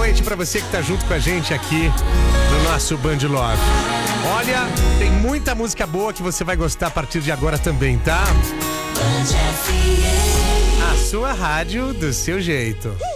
noite pra você que tá junto com a gente aqui no nosso Band Love. Olha, tem muita música boa que você vai gostar a partir de agora também, tá? A sua rádio do seu jeito.